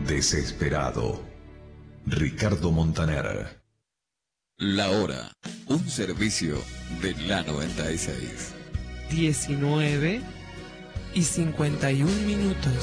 Desesperado. Ricardo Montaner. La hora, un servicio de la 96. 19:51.